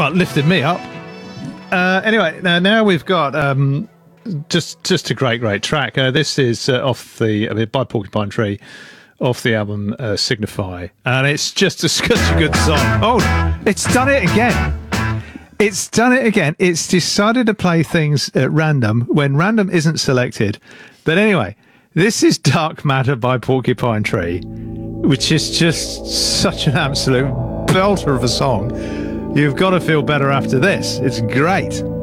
Well, it lifted me up. Anyway, now we've got just a great track. This is by Porcupine Tree, off the album Signify, and it's just such a good song. Oh, it's done it again. It's done it again. It's decided to play things at random when random isn't selected. But anyway, this is Dark Matter by Porcupine Tree, which is just such an absolute belter of a song. You've got to feel better after this. It's great.